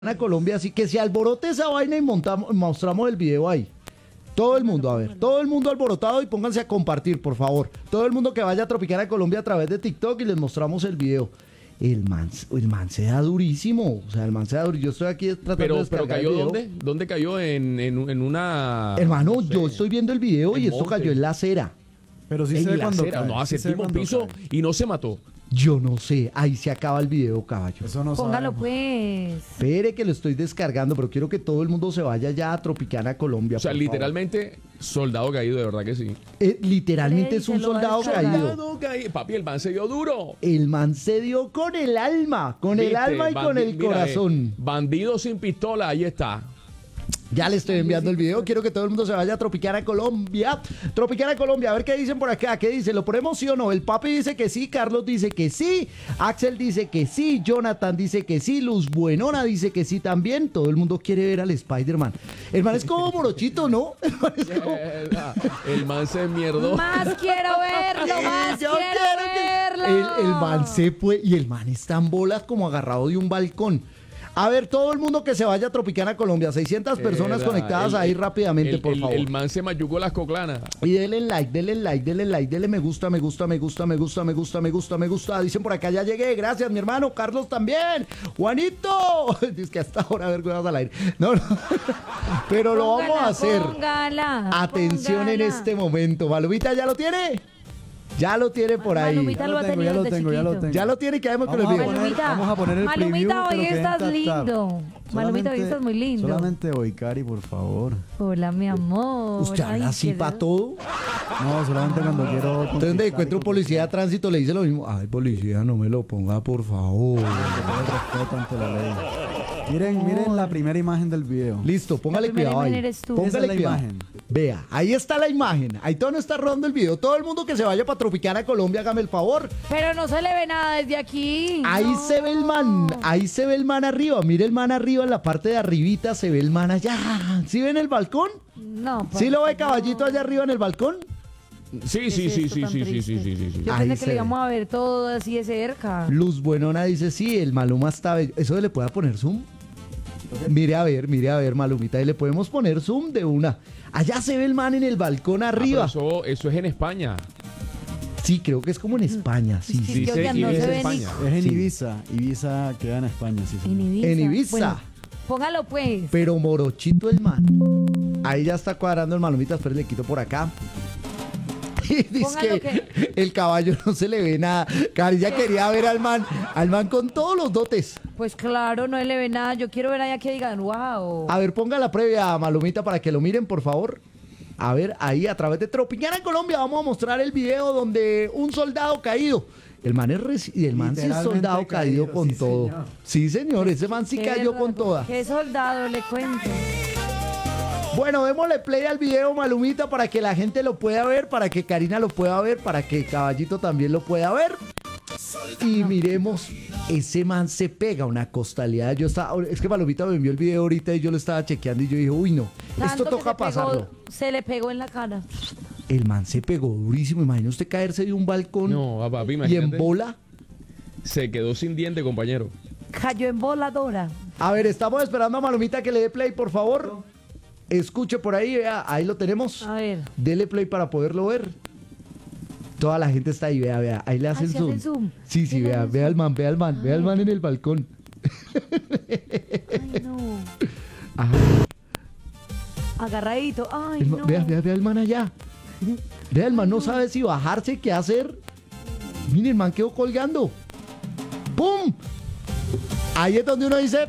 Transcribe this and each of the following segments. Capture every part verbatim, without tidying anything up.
a Colombia, así que se alborote esa vaina y montamos, mostramos el video ahí. Todo el mundo, a ver, todo el mundo alborotado y pónganse a compartir, por favor. Todo el mundo que vaya a Tropicana Colombia a través de TikTok y les mostramos el video. El man, el man se da durísimo, o sea, el man se da durísimo. Yo estoy aquí tratando pero, de descargar pero cayó el video. ¿dónde? ¿Dónde cayó? En, en, en una... Hermano, no sé, yo estoy viendo el video y esto monte. cayó en la acera. Pero sí En se ve la cuando acera, cae. no, a sí se ve séptimo cuando piso cae. y no se mató. Yo no sé, ahí se acaba el video, caballo. Eso no Póngalo sabemos. pues. Espere que lo estoy descargando, pero quiero que todo el mundo se vaya ya a Tropicana Colombia. O sea, por favor. literalmente, soldado caído, de verdad que sí. Eh, literalmente es un Díselo, soldado Alcalá. caído. Soldado caído. Papi, el man se dio duro. El man se dio con el alma, con el ¿Viste? alma y con Bandi- el mira, corazón. eh, bandido sin pistola, ahí está. Ya le estoy enviando el video. Quiero que todo el mundo se vaya a Tropicana Colombia. Tropicana Colombia, a ver qué dicen por acá. ¿Qué dice? ¿Lo ponemos sí o no? El papi dice que sí, Carlos dice que sí, Axel dice que sí, Jonathan dice que sí, Luz Buenona dice que sí también. Todo el mundo quiere ver al Spider-Man. El man es como morochito, ¿no? El man es como... Eh, El man se mierdó. Más quiero verlo, más Yo quiero, quiero que- verlo. El, el man se fue y el man está en bolas como agarrado de un balcón. A ver, todo el mundo que se vaya a Tropicana Colombia, seiscientas personas Era, conectadas el- ahí rápidamente, el- por el- favor. El man se mayugó las coclanas. Y denle like, denle like, denle like, denle me gusta, me gusta, me gusta, me gusta, me gusta, me gusta, me gusta. Dicen por acá, ya llegué, gracias mi hermano, Carlos también. Juanito, dice que hasta ahora a ver cuidado al aire. No, no. Pero lo vamos a Póngala, hacer. Póngala, Atención en póngala. este momento. Malumita, ¿ya lo tiene? Ya lo tiene por ahí. Malumita Ya lo lo ha tengo, tenido ya lo desde tengo, ya lo chiquito. tengo. Ya lo tiene, quedemos con el Vamos a video. poner- vamos a poner el Malumita, preview, hoy pero que estás en tap, tap. lindo. Malumita, hoy Solamente- estás muy lindo. Solamente hoy, Cari, por favor. Hola, mi amor. ¿Usted Ay, habla así qué- para todo? No, solamente cuando quiero. Entonces, donde encuentra un policía de tránsito, le dice lo mismo. Ay, policía, no me lo ponga, por favor. Respeto ante la ley. Miren, miren la primera imagen del video. Listo, póngale La primera cuidado ahí. imagen eres tú. Esa Póngale es la cuidado. imagen. Vea, ahí está la imagen. Ahí todo no está rodando el video. Todo el mundo que se vaya para Tropicana Colombia, hágame el favor. Pero no se le ve nada desde aquí. Ahí No. se ve el man. Ahí se ve el man arriba. Mire el man arriba, en la parte de arribita se ve el man allá. ¿Sí ven el balcón? No, ¿Sí lo ve no. caballito allá arriba en el balcón? Sí, ¿Qué sí, es sí, esto sí, tan sí, sí, sí, triste? sí, sí, sí. Yo Ahí pensé se que le ve. íbamos a ver todo así de cerca. Luz Buenona dice, sí, el Maluma está bello. ¿Eso le puede poner zoom? Mire a ver, mire a ver, Malumita, y le podemos poner zoom de una. Allá se ve el man en el balcón Ah, pero arriba. eso, eso es en España. Sí, creo que es como en España, sí, Es que sí. Dice oigan, que no es se ve España. ni- Es en Sí. Ibiza. Ibiza queda en España, sí. señor. En Ibiza. En Ibiza. Bueno, póngalo pues. Pero morochito el man. Ahí ya está cuadrando el Malumita, pero le quito por acá. Y dice Póngalo que el caballo no se le ve nada. Cari ya quería ver al man, al man con todos los dotes. Pues claro, no le ve nada. Yo quiero ver allá que digan, wow. A ver, ponga la previa, Malumita, para que lo miren, por favor. A ver, ahí a través de Tropicana en Colombia vamos a mostrar el video donde un soldado caído. El man es, reci- el man sí es Literalmente soldado caído, caído, con sí, todo. señor. Sí, señor, ese man sí Qué cayó con berraco. toda. Qué soldado, le cuento. Bueno, démosle play al video, Malumita, para que la gente lo pueda ver, para que Karina lo pueda ver, para que Caballito también lo pueda ver. Y miremos, ese man se pega una costalidad. Yo estaba, es que Malumita me envió el video ahorita y yo lo estaba chequeando y yo dije, uy no, esto Tanto que toca se pegó- pasarlo. Se le pegó en la cara. El man se pegó durísimo. Imagina usted caerse de un balcón No, papi, y en imagínate. bola. Se quedó sin diente, compañero. Cayó en voladora. A ver, estamos esperando a Malumita que le dé play, por favor. Escuche por ahí, vea, ahí lo tenemos. A ver. Dele play para poderlo ver. Toda la gente está ahí, vea, vea. Ahí le hacen ¿se zoom. hace zoom? Sí, sí, ¿Sí le vea, hacen vea al zoom? man, vea al man, vea al man en el balcón. Ay, no. Ajá. Agarradito. Ay, El ma- no. Vea, vea, vea al man allá. Vea, el man no sabe si bajarse, qué hacer. Miren, el man quedó colgando. ¡Pum! Ahí es donde uno dice,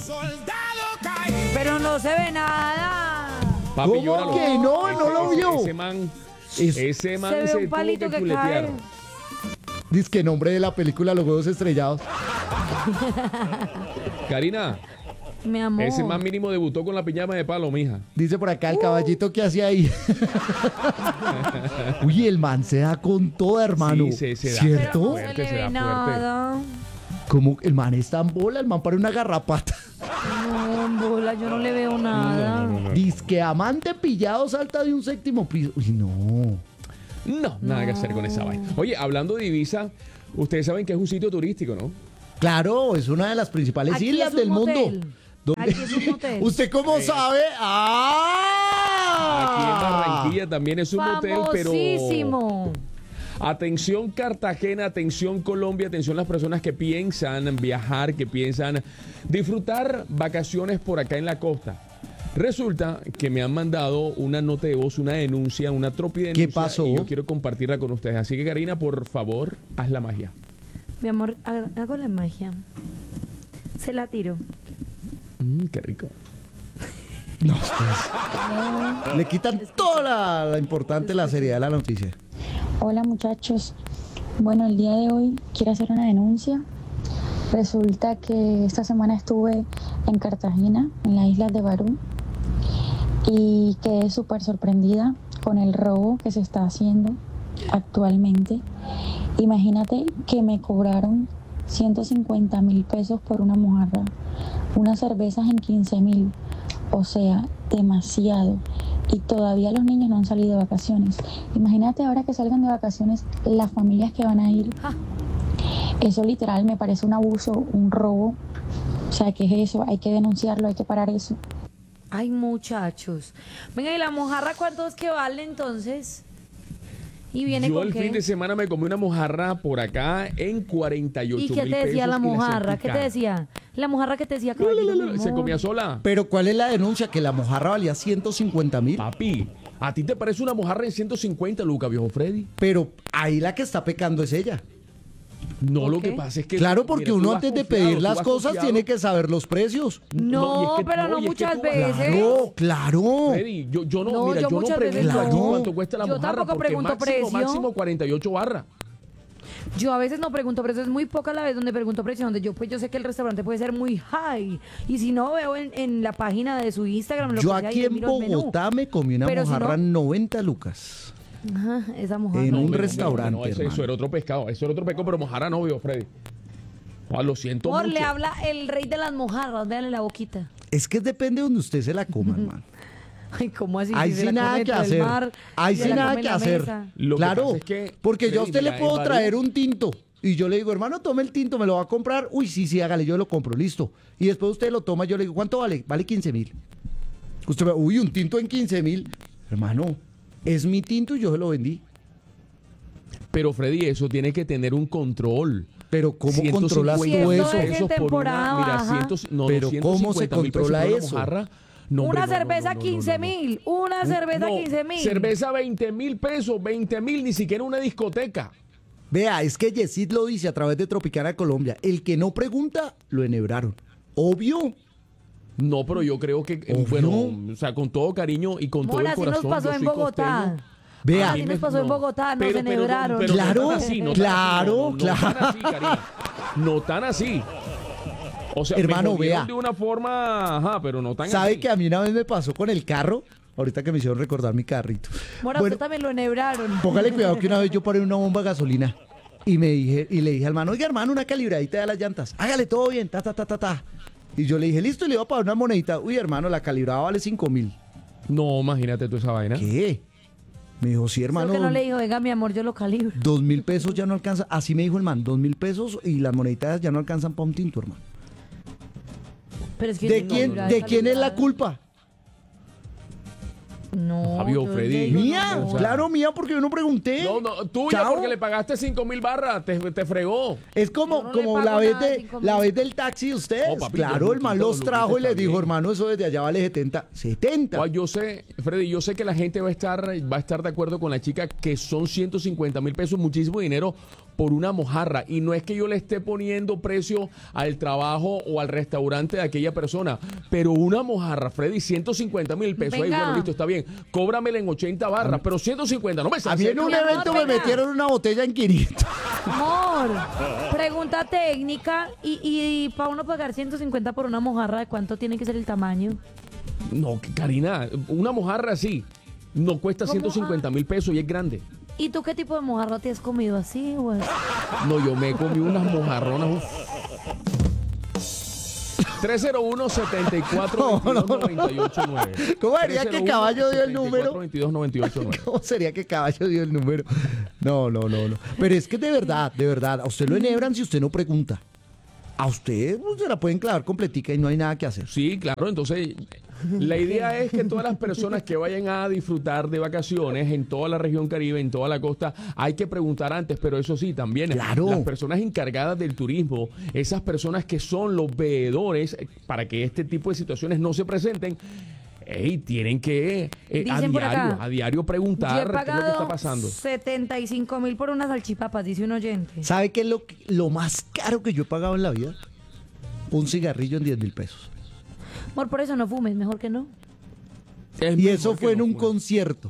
Pero no se ve nada. Papi, ¿Cómo llóralo. que no? No lo Ese- vio. Ese man, Es- ese man Se ve se un tuvo palito que que chuletear. cae. dice que nombre de la película Los Huevos Estrellados. Karina, Mi amor. ese man mínimo debutó con la piñama de palo, mija. Dice por acá Uh. el caballito que hacía ahí. Uy, el man se da con toda, hermano. Sí, se- se da. Pero ¿Cierto? no Fuerte, se le se da ve fuerte. nada. Como el man está en bola, el man para una garrapata. No, en bola, yo no le veo nada. No, no, no. Dice que amante pillado salta de un séptimo piso. Uy, no. No, nada que hacer con esa vaina. Oye, hablando de Ibiza, ustedes saben que es un sitio turístico, ¿no? Claro, es una de las principales Aquí islas es un del mundo. motel. ¿Dónde? Aquí es un motel. ¿Usted cómo sabe? ¡Ah! Aquí en Barranquilla también es un motel, pero... Famosísimo. Atención Cartagena, atención Colombia, atención las personas que piensan viajar, que piensan disfrutar vacaciones por acá en la costa. Resulta que me han mandado una nota de voz, una denuncia, una tropidenuncia. ¿Qué pasó? Y yo quiero compartirla con ustedes. Así que Karina, por favor, haz la magia. Mi amor, ha- hago la magia. Se la tiro. Mm, qué rico. Le quitan toda la, la importante, la seriedad de la noticia. Hola muchachos, bueno, el día de hoy quiero hacer una denuncia. Resulta que esta semana estuve en Cartagena, en las islas de Barú, y quedé súper sorprendida con el robo que se está haciendo actualmente. Imagínate que me cobraron ciento cincuenta mil pesos por una mojarra, unas cervezas en quince mil, o sea, demasiado. Y todavía los niños no han salido de vacaciones. Imagínate ahora que salgan de vacaciones las familias que van a ir. Ah. Eso literal me parece un abuso, un robo. O sea, ¿qué es eso? Hay que denunciarlo, hay que parar eso. Ay, muchachos. Venga, ¿y la mojarra cuánto es que vale entonces? ¿Y viene Yo con el qué? fin de semana me comí una mojarra por acá en cuarenta y ocho ¿Y mil qué pesos. te decía la y hacía mojarra? ¿Qué te picada. decía? La mojarra que te decía, caballito, mi Se amor. comía sola. Pero ¿cuál es la denuncia? Que la mojarra valía ciento cincuenta mil. Papi, ¿a ti te parece una mojarra en ciento cincuenta, Luca, viejo Freddy? Pero ahí la que está pecando es ella. No, ¿Por lo qué? que pasa es que... Claro, porque mira, tú uno vas antes de confiado, pedir tú las vas cosas confiado. tiene que saber los precios. No, y es que- pero no y es que muchas tú vas- veces. No, claro. Freddy, yo, yo no, No, mira, yo yo, no muchas veces pregunto aquí no. cuánto cuesta la Yo mojarra, tampoco porque pregunto máximo, precio. máximo cuarenta y ocho barras. Yo a veces no pregunto precio, es muy poca la vez donde pregunto precio, donde yo pues yo sé que el restaurante puede ser muy high. Y si no, veo en, en la página de su Instagram lo Yo que sea, aquí y en miro el menú. Bogotá me comí una Pero si mojarra no- noventa lucas. Ajá, esa mojarra. En un hombre, restaurante, No, eso, hermano. eso era otro pescado, eso era otro pescado, pero mojarra no, viejo Freddy. Ah, lo siento Amor, mucho. le habla el rey de las mojarras, véanle la boquita. Es que depende de donde usted se la coma, hermano. Ay, ¿cómo así? Ahí Si se sí la nada come que dentro del hacer. mar, Ahí se sí la nada come en que la hacer. mesa. Lo que Claro, pasa es que, porque yo a Freddy, usted le mira, puedo en traer Barú- un tinto y yo le digo, hermano, tome el tinto, me lo va a comprar. Uy, sí, sí, hágale, yo lo compro, listo. Y después usted lo toma, yo le digo, ¿cuánto vale? Vale quince mil. Usted me, uy, un tinto en quince mil. Hermano, es mi tinto y yo se lo vendí. Pero Freddy, eso tiene que tener un control. Pero ¿cómo ciento controlas cincuenta todo Si eso? esto es en pesos por temporada una, mira, baja. cientos- no, Pero ¿cómo se 250 mil pesos controla por una eso? mojarra. No, hombre, Una no, no, cerveza no, no, no, quince no. mil, una cerveza No, quince mil. cerveza veinte mil pesos, veinte mil, ni siquiera una discoteca. Vea, es que Yesid lo dice a través de Tropicana Colombia. El que no pregunta, lo enhebraron. Obvio. No, pero yo creo que, eh, Obvio. bueno, o sea, con todo cariño y con todo Mora, el así nos corazón. pasó yo en soy Bogotá. costeño. Vea. Así nos pasó en Bogotá, nos enhebraron. pero Claro, no tan así, no tan claro, así, no, no, claro. No tan así, Karina. No tan así. O sea, Hermano, me jodieron vea. de una forma, ajá, pero no tan ¿Sabe así. que a mí una vez me pasó con el carro? Ahorita que me hicieron recordar mi carrito. Mora, Bueno, usted también lo enhebraron. póngale cuidado que una vez yo paré una bomba de gasolina y me dije, y le dije al hermano, oiga hermano, una calibradita de las llantas. Hágale todo bien, ta, ta, ta, ta, ta. Y yo le dije, listo, y le iba a pagar una monedita. Uy, hermano, la calibrada vale cinco mil. No, imagínate tú esa vaina. ¿Qué? Me dijo, sí, Hermano, hermano. que no le dijo, venga, mi amor, yo lo calibro. Dos mil pesos ya no alcanza. Así me dijo el man, dos mil pesos y las moneditas ya no alcanzan para un tinto, hermano. Pero es que ¿De no, quién, calibrada, ¿de quién es la calibrada. culpa? No. Fabio, yo- Freddy. yo- Mía, no. claro, mía, porque yo no pregunté. No, no, tuya Chao. porque le pagaste cinco mil barras, te, te fregó. Es como, Yo no le como pago la, vez nada, de, cinco la mil. vez del taxi de ustedes. Oh, papi, claro, dos el man luquitas, los dos trajo y luquitas les está dijo, bien. hermano, eso desde allá vale setenta. setenta. Ah, yo sé, Freddy, yo sé que la gente va a estar, va a estar de acuerdo con la chica que son ciento cincuenta mil pesos, muchísimo dinero por una mojarra. Y no es que yo le esté poniendo precio al trabajo o al restaurante de aquella persona, pero una mojarra, Freddy, ciento cincuenta mil pesos. Ahí, Venga. bueno, listo, está bien. Cóbramela en ochenta barras, pero ciento cincuenta, no me A mí en un Mi amor, evento me venga. metieron una botella en quinientos. Amor, pregunta técnica. Y, y para uno pagar ciento cincuenta por una mojarra, ¿de cuánto tiene que ser el tamaño? No, Karina, una mojarra así no cuesta ¿Cómo? ciento cincuenta mil pesos y es grande. ¿Y tú qué tipo de mojarra te has comido así, güey? No, yo me comí unas mojarronas. uf. tres cero uno, siete cuatro, dos dos, nueve ocho nueve. ¿Cómo haría que Caballo dio el número? veintidós, noventa y ocho, nueve. ¿Cómo sería que Caballo dio el número? No, no, no, no. Pero es que de verdad, de verdad, a usted lo enhebran si usted no pregunta. a usted pues, se la pueden clavar completica y no hay nada que hacer. Sí, claro, entonces la idea es que todas las personas que vayan a disfrutar de vacaciones en toda la región Caribe, en toda la costa, hay que preguntar antes, pero eso sí, también Claro. las personas encargadas del turismo, esas personas que son los veedores para que este tipo de situaciones no se presenten, ey, tienen que eh, a Dicen por diario, acá, a diario Yo he preguntar qué es lo que está pagado pasando. setenta y cinco mil por unas salchipapas, dice un oyente. ¿Sabe qué es lo, que- lo más caro que yo he pagado en la vida? Un cigarrillo en diez mil pesos. Amor, por eso no fumes, mejor que no. Es Y mejor eso que fue en no un fume. concierto.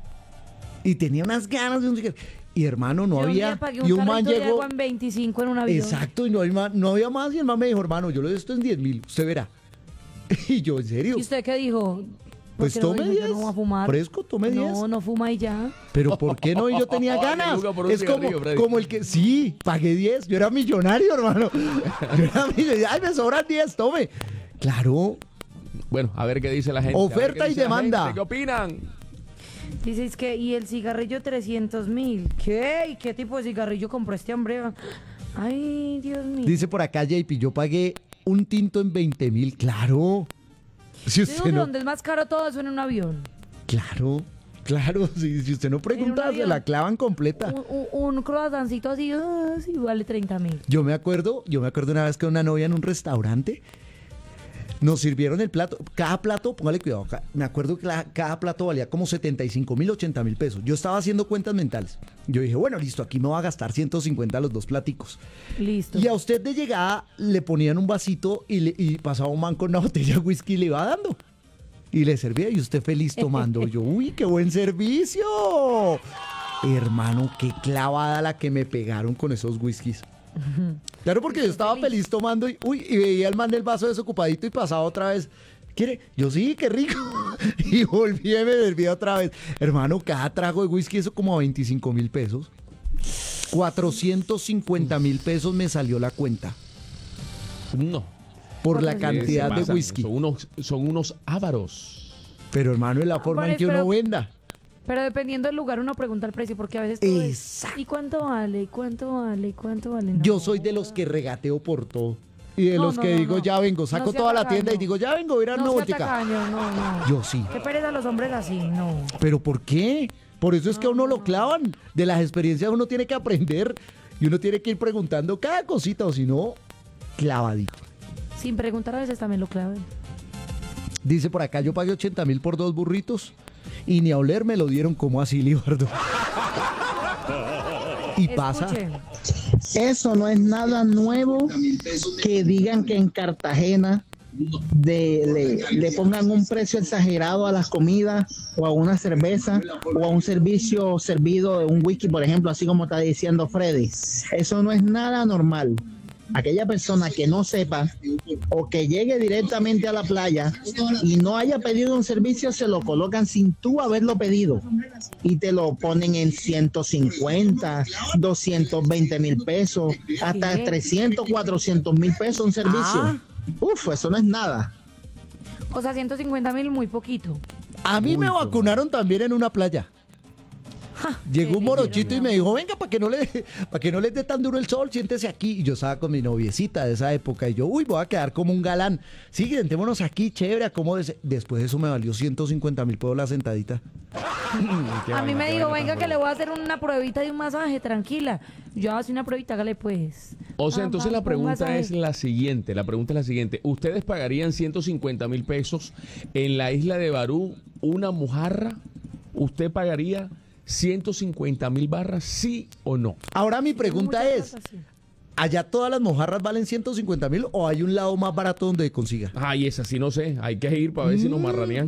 Y tenía unas ganas de un cigarrillo. Y hermano, no Yo un había. día pagué Y un un man carrito de llegó. agua en veinticinco en un avión. Exacto, y no, hay ma- no había más. Y el man me dijo, hermano, yo lo de esto en diez mil. Usted verá. Y yo, ¿en serio? ¿Y usted qué dijo? ¿Por Pues qué no tome dijo, yo diez. no voy a fumar? Fresco, tome diez. No, no fuma y ya. Pero ¿por qué no? Y yo tenía Ay, ganas. Luca, por un Es como, cigarrillo, Freddy. como el que. Sí, pagué diez. Yo era millonario, hermano. Yo era millonario. Ay, me sobran diez, tome. Claro. Bueno, a ver qué dice la gente. a ver qué Oferta y dice la demanda. gente, ¿Qué opinan? Dices que, y el cigarrillo trescientos mil. ¿Qué? ¿Y qué tipo de cigarrillo compró este hombre? Ay, Dios mío. Dice por acá J P, yo pagué un tinto en veinte mil. Claro. Si Digo usted que no. donde es más caro todo eso en un avión. Claro. Claro. Si, si usted no pregunta, se avión. la clavan completa. Un, un, un croissancito así, ah, sí, vale treinta mil. Yo me acuerdo, yo me acuerdo una vez que una novia en un restaurante nos sirvieron el plato. Cada plato, póngale cuidado, ca- me acuerdo que la- cada plato valía como setenta y cinco mil, ochenta mil pesos. Yo estaba haciendo cuentas mentales. Yo dije, bueno, listo, aquí me voy a gastar ciento cincuenta los dos platicos. Listo. Y a usted de llegada le ponían un vasito y, le- y pasaba un man con una botella de whisky y le iba dando. Y le servía y usted feliz tomando. Yo, uy, qué buen servicio. Hermano, qué clavada la que me pegaron con esos whiskies. Claro, porque yo estaba feliz tomando y, uy, y veía el man del vaso desocupadito y pasaba otra vez. ¿Quiere? Yo sí, qué rico. Y volví y me servía otra vez. Hermano, cada trago de whisky, eso como a veinticinco mil pesos. cuatrocientos cincuenta mil pesos me salió la cuenta No. por la Sí, cantidad Se de pasan, whisky. Son unos, son unos ávaros. Pero hermano, es la forma en Amores, que uno pero- venda. Pero dependiendo del lugar uno pregunta el precio, porque a veces todo es, Exacto. ¿y cuánto vale? ¿Y cuánto vale? ¿Y cuánto vale? No. Yo soy de los que regateo por todo. Y de No, los no, que no, digo, no. ya vengo, saco No sea toda la tacaño. tienda y digo, ya vengo, voy a ir a dar una No sea vueltica. tacaño, no, no. Yo sí. Qué pereza los hombres así, no. ¿Pero por qué? Por eso es que a uno lo clavan. De las experiencias uno tiene que aprender y uno tiene que ir preguntando cada cosita o si no, clavadito. Sin preguntar a veces también lo clave. Dice por acá, yo pagué ochenta mil por dos burritos y ni a oler me lo dieron como así, Libardo. Y pasa. Escuchen. Eso no es nada nuevo que digan que en Cartagena de- le, le pongan un precio exagerado a las comidas o a una cerveza o a un servicio servido de un whisky, por ejemplo, así como está diciendo Freddy. Eso no es nada normal. Aquella persona que no sepa o que llegue directamente a la playa y no haya pedido un servicio, se lo colocan sin tú haberlo pedido y te lo ponen en ciento cincuenta, doscientos veinte mil pesos, hasta ¿Qué? trescientos, cuatrocientos mil pesos un servicio. Ah. Uf, eso no es nada. O sea, ciento cincuenta mil, muy poquito. A mí me vacunaron también en una playa. Llegó un morochito y me dijo, venga, para que no le para que no les dé tan duro el sol, siéntese aquí. Y yo estaba con mi noviecita de esa época y yo, uy, voy a quedar como un galán. Sí, sentémonos aquí, chévere, acomódese. Después eso me valió ciento cincuenta mil pesos la sentadita. A mí me dijo, venga que le voy a hacer una pruebita de un masaje, tranquila. Yo hago una pruebita, hágale pues. O sea, Ah, entonces va, la un pregunta masaje. es la siguiente, la pregunta es la siguiente. ¿Ustedes pagarían ciento cincuenta mil pesos en la isla de Barú una mojarra? ¿Usted pagaría ciento cincuenta mil barras, sí o no? Ahora mi pregunta Mucha es, plata, sí. ¿allá todas las mojarras valen ciento cincuenta mil o hay un lado más barato donde consiga? Ay, esa sí no sé, hay que ir para ver si nos marranean.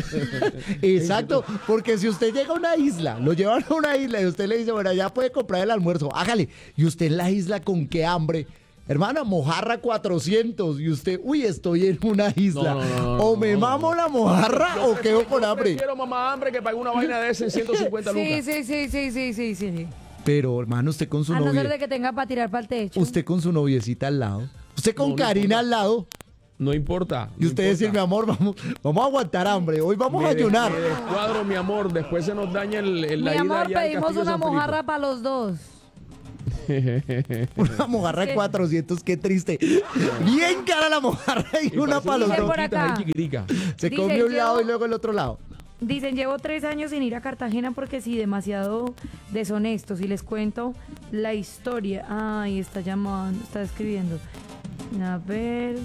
Exacto, porque si usted llega a una isla, lo llevan a una isla y usted le dice, bueno, ya puede comprar el almuerzo, hágale. Y usted en la isla con qué hambre. Hermana, mojarra cuatrocientos y usted, uy, estoy en una isla. No, no, no, no, o me no. mamo la mojarra o quedo con hambre. Prefiero mamá hambre que pague una vaina de esa en ciento cincuenta Sí, lucas. sí, sí, sí, sí, sí, sí. Pero, hermano, usted con su A no ser de novia, que tenga para tirar para el techo. usted con su noviecita al lado, usted con No, no Karina importa. al lado No importa. y no usted importa. decir, mi amor, vamos, vamos a aguantar hambre, hoy vamos a Me des- ayunar. me descuadro, mi amor, después se nos daña el, el- la Mi ida amor, allá al pedimos Castillo de una San Felipe. mojarra para los dos. Una mojarra de cuatrocientos, qué triste. Bien cara la mojarra y una para los Dicen dos. por acá. chiquitica. Se Dicen, come un yo- lado y luego el otro lado. Dicen, llevo tres años sin ir a Cartagena porque sí, demasiado deshonestos. Y les cuento la historia. Ay, está llamando, está escribiendo. A ver.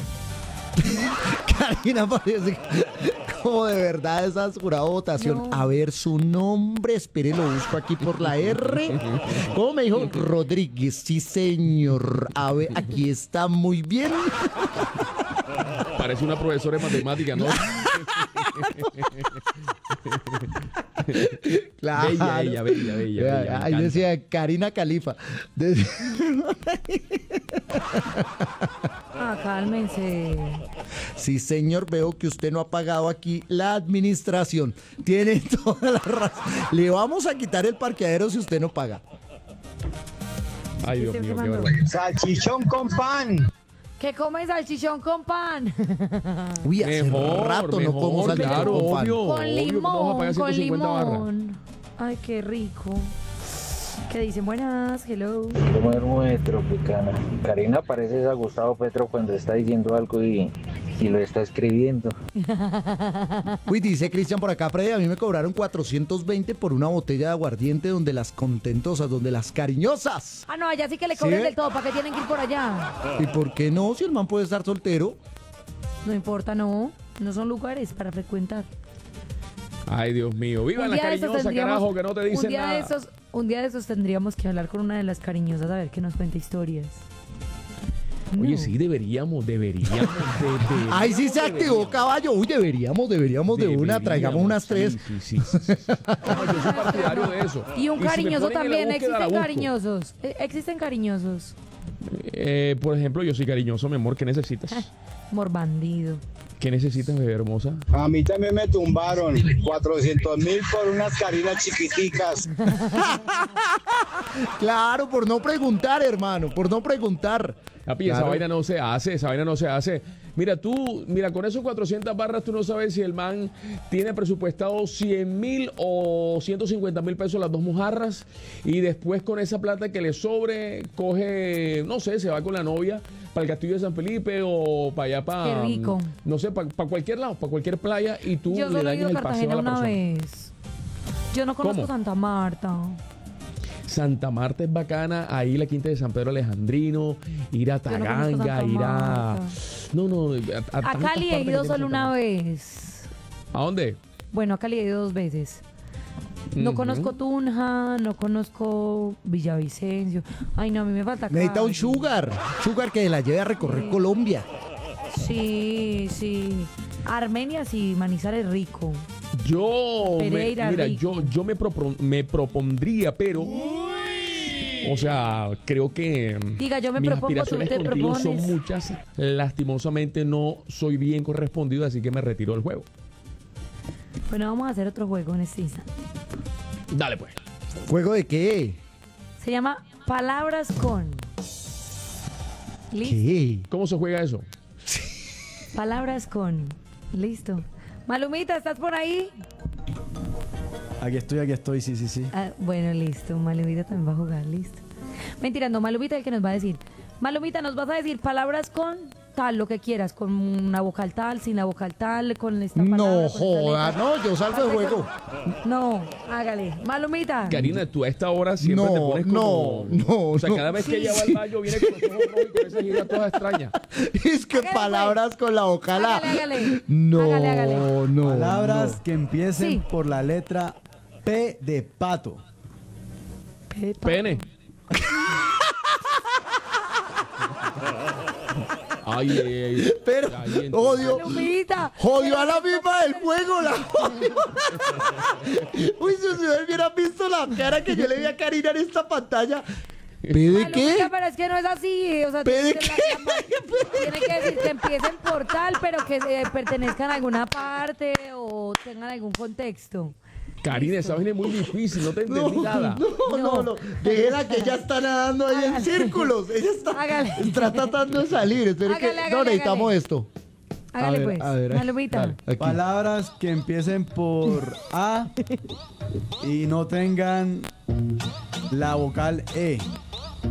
Karina parece como de verdad esas jurado votación. No. A ver su nombre, espere, lo busco aquí por la R. ¿Cómo me dijo? Rodríguez, sí señor. A ver, aquí está muy bien. Parece una profesora de matemáticas, ¿no? Claro. Bella ella, bella, bella, bella, me Ahí encanta. decía Karina Califa. Decía- Ah, cálmense. Sí, señor, veo que usted no ha pagado aquí la administración. Tiene toda la razón. Le vamos a quitar el parqueadero si usted no paga. Ay, Dios Estoy mío, qué firmando. barbaridad. Salchichón con pan. ¿Qué comen salchichón con pan? Uy, hace Mejor, rato no como mejor, salchichón claro, con pan. obvio. Con obvio, ¿cómo vamos a pagar limón, con ciento cincuenta barras? limón. Ay, qué rico. ¿Qué dicen? Buenas, hello. Como de Tropicana. Karina parece a Gustavo Petro cuando está diciendo algo y, y lo está escribiendo. Uy, dice Cristian por acá, Freddy, a mí me cobraron cuatrocientos veinte por una botella de aguardiente donde las contentosas, donde las cariñosas. Ah, no, allá sí que le ¿Sí cobran ve? del todo. ¿Para qué tienen que ir por allá? ¿Y por qué no? Si el man puede estar soltero. No importa, no. No son lugares para frecuentar. Ay, Dios mío. Viva Un la día de esos cariñosa, tendríamos- carajo, que no te un dicen día nada. De esos, un día de esos tendríamos que hablar con una de las cariñosas a ver que nos cuente historias. Oye, No. sí, deberíamos, deberíamos. de- de- Ahí sí se activó caballo. Uy, deberíamos, deberíamos de una. deberíamos, Traigamos unas tres. Sí, sí, sí, sí, sí. No, yo soy partidario de eso. Y un si me cariñoso ponen en la también. búsqueda, la Existen busco. cariñosos. Eh, Existen cariñosos. Eh, por ejemplo, yo soy cariñoso, mi amor. ¿Qué necesitas? Amor bandido. ¿Qué necesitas, bebé hermosa? A mí también me tumbaron cuatrocientos mil por unas carinas chiquiticas. Claro, por no preguntar, hermano, por no preguntar. Papi, esa Claro. vaina no se hace, esa vaina no se hace. Mira, tú, mira, con esos cuatrocientas barras tú no sabes si el man tiene presupuestado cien mil o ciento cincuenta mil pesos las dos mojarras y después con esa plata que le sobre, coge, no sé, se va con la novia para el Castillo de San Felipe o para allá, para... Qué rico. No sé, para cualquier lado, para cualquier playa y tú Yo le solo he dañas ido a el paseo a Cartagena la una persona. vez. Yo no conozco ¿Cómo? Santa Marta. Santa Marta es bacana, ahí la quinta de San Pedro Alejandrino, ir a Yo no conozco Taganga, Santa ir a... Marta. No, no, a, a A tantas Cali he partes que ido tiene solo Santa una Marta. vez. ¿A dónde? Bueno, a Cali he ido dos veces. No Ujú. conozco Tunja, no conozco Villavicencio. Ay, no, a mí me falta Necesita un Cali. sugar. Sugar que la lleve a recorrer Colombia. Sí, sí. Armenia sí, Manizales rico. Yo, me, Pereira, mira, rico. yo, yo me, propon- me propondría, pero, o sea, creo que Diga, yo me mis propongo, tú aspiraciones te contigo son propones. muchas. Lastimosamente no soy bien correspondido, así que me retiro del juego. Bueno, vamos a hacer otro juego en este instante. Dale pues. ¿Juego de qué? Se llama Palabras con. ¿Listo? ¿Qué? ¿Cómo se juega eso? Palabras con. Listo. Malumita, ¿estás por ahí? Aquí estoy, aquí estoy, sí, sí, sí. Ah, bueno, listo. Malumita también va a jugar, listo. Mentira, no, Malumita es el que nos va a decir. Malumita, nos vas a decir palabras con tal, lo que quieras, con una vocal tal, sin la vocal tal, con esta palabra. No con esta joda, letra. no, yo salgo del juego. No, hágale. Malumita. Karina, tú a esta hora siempre No, te pones como... no, no, O sea, no. cada vez que Sí, ella va al baño viene con los ojos rojos y con esa gira toda extraña. Es que Hágale, palabras con la vocal A. Hágale, hágale. No, Hágale, hágale. no. Palabras no. que empiecen Sí. por la letra P de pato. Pepa. Pene. Ay, ay, ay. Pero, Ay, entonces- odio. Malumita. Jodió a la misma del juego, la jodió. Uy, si ustedes hubieran visto la cara que yo le vi a Karina en esta pantalla. ¿P de Malumita, qué? pero es que no es así. O sea, ¿P de tiene que ser la- Tiene que decir que empiecen por tal, pero que eh, pertenezcan a alguna parte o tengan algún contexto. Karina, esa vaina es muy difícil, no te entendí No, nada. no, no, no. Déjela que ella está nadando ahí en Hágale. círculos. Ella está, Hágale. está tratando de salir. Espere que, Hágale, no, hágale, necesitamos hágale. esto. Hágale A ver, pues. a ver, Malumita. dale. Aquí. Palabras que empiecen por A y no tengan la vocal E.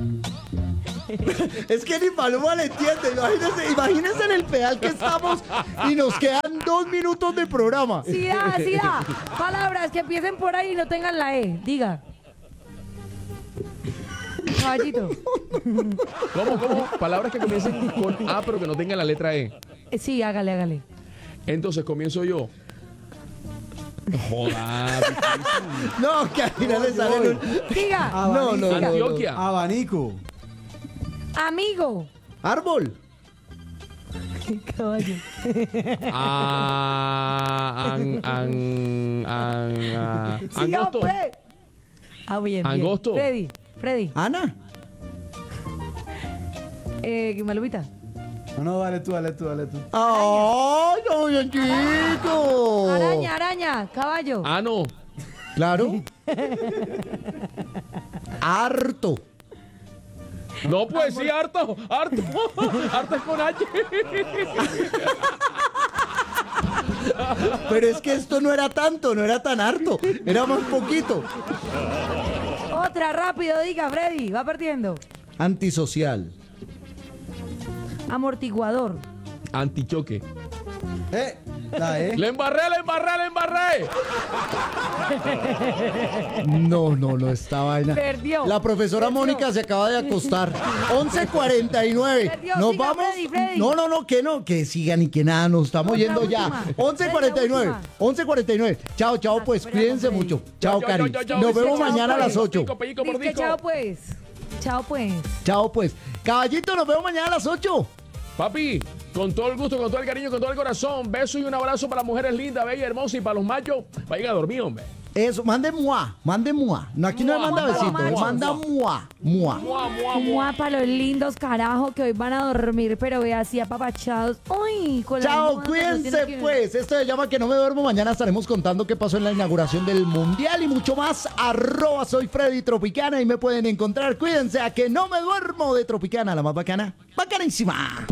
Es que ni Maluma le entiende. Imagínense, imagínense en el pedal que estamos y nos quedan dos minutos de programa. Sí da, sí da. Palabras que empiecen por ahí y no tengan la E. Diga. Caballito. ¿Cómo, cómo? Palabras que comiencen con A pero que no tengan la letra E. Eh, Sí, hágale, hágale. Entonces comienzo yo. Joder. No, que al final le sale un- Diga. No, no, no, no. Antioquia. Abanico. Amigo. Árbol. Caballo. Ah, an, an, an, ah, Siga, angosto. pues. Ah, bien, bien. Angosto. Freddy. Freddy. Ana. Eh, Malumita. No, no, dale tú, dale tú, dale tú. ¡Ay, no, bien chico! Araña, araña. Caballo. Ah, no. Claro. Harto. No, pues sí, harto, harto. Harto es con H. Pero es que esto no era tanto, no era tan harto. Era más poquito. Otra, rápido, diga, Freddy. Va perdiendo. Antisocial. Amortiguador. Antichoque. Eh, la E. Le embarré, le embarré, le embarré. No, no, no, esta vaina. Perdió. La profesora Perdió. Mónica se acaba de acostar. once cuarenta y nueve. Perdió, Nos siga, vamos. Freddy, Freddy. No, no, no, que no, que sigan y que nada, nos estamos Otra yendo ya. última. once cuarenta y nueve. Freddy, la última. once cuarenta y nueve. Chao, chao, Ah, pues espera, cuídense Freddy. mucho. Chao, Yo, yo, Cari. yo, yo, Nos dice, vemos chao, mañana a pues. las ocho. Pico, pellico, Dice que mordisco. chao, pues. Chao, pues. Chao, pues. Caballito, nos vemos mañana a las ocho. Papi, con todo el gusto, con todo el cariño, con todo el corazón. Beso y un abrazo para las mujeres lindas, bellas, hermosas y para los machos. Vayan a dormir, hombre. Eso, mande mua, mande mua. No, aquí no le Mua, manda mua, besitos, mua, le mua, manda mua, mua. Mua, mua, mua. Mua para los lindos, carajo, que hoy van a dormir, pero ve así apapachados. Uy, con la Chao, almohada que no cuídense tiene que- pues. Esto se llama Que No Me Duermo. Mañana estaremos contando qué pasó en la inauguración del Mundial y mucho más. Arroba soy Freddy Tropicana y me pueden encontrar. Cuídense a Que No Me Duermo de Tropicana, la más bacana. Bacanísima.